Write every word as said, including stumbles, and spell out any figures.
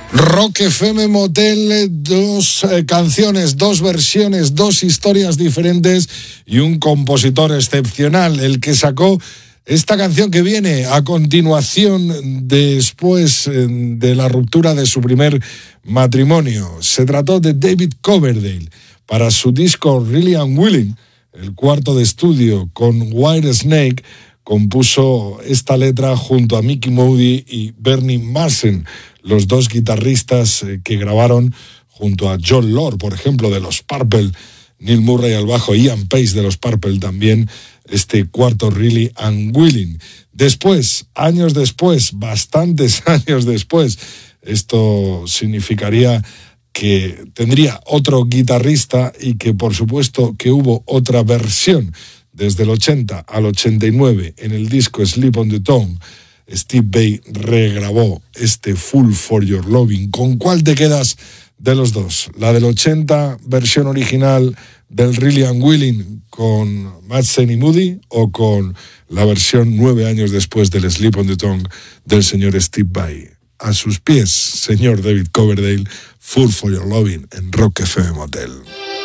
Rock F M Motel, dos eh, canciones, dos versiones, dos historias diferentes y un compositor excepcional, el que sacó esta canción que viene a continuación después eh, de la ruptura de su primer matrimonio. Se trató de David Coverdale para su disco Really Unwilling, el cuarto de estudio con Whitesnake. Compuso esta letra junto a Mickey Moody y Bernie Marsden, los dos guitarristas que grabaron junto a John Lord, por ejemplo, de los Purple, Neil Murray al bajo, Ian Pace de los Purple también, este cuarto Really Unwilling. Después, años después, bastantes años después, esto significaría que tendría otro guitarrista y que, por supuesto, que hubo otra versión. Desde el ochenta al ochenta y nueve, en el disco Sleep on the Tongue, Steve Vai regrabó este Fool for Your Loving. ¿Con cuál te quedas de los dos? ¿La del ochenta, versión original del Really Unwilling con Marsden y Moody, o con la versión nueve años después del Sleep on the Tongue del señor Steve Vai? A sus pies, señor David Coverdale, Fool for Your Loving en Rock F M Motel.